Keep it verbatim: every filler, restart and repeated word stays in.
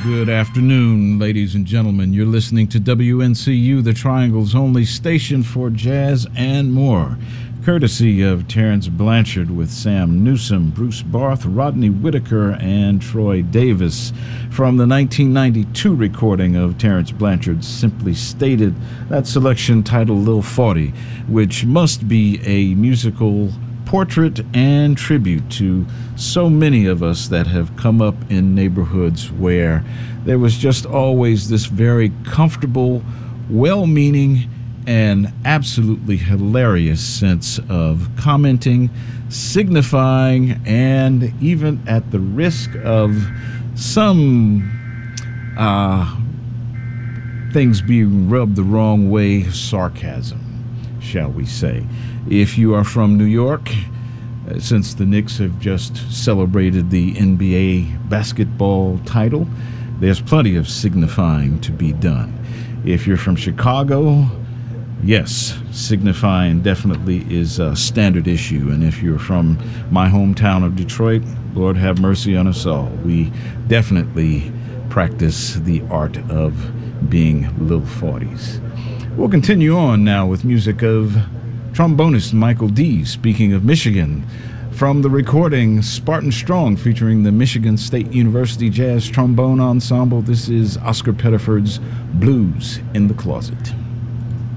Good afternoon, ladies and gentlemen. You're listening to W N C U, the Triangle's only station for jazz and more, courtesy of Terrence Blanchard with Sam Newsom, Bruce Barth, Rodney Whitaker, and Troy Davis. From the nineteen ninety-two recording of Terrence Blanchard's Simply Stated, that selection titled Lil forty, which must be a musical portrait and tribute to so many of us that have come up in neighborhoods where there was just always this very comfortable, well-meaning, and absolutely hilarious sense of commenting, signifying, and even at the risk of some uh, things being rubbed the wrong way, sarcasm, shall we say. If you are from New York, uh, since the Knicks have just celebrated the N B A basketball title, there's plenty of signifying to be done. If you're from Chicago, yes, signifying definitely is a standard issue. And if you're from my hometown of Detroit, Lord have mercy on us all. We definitely practice the art of being Lil forties. We'll continue on now with music of trombonist Michael D. Speaking of Michigan, from the recording Spartan Strong featuring the Michigan State University Jazz Trombone Ensemble, this is Oscar Pettiford's Blues in the Closet.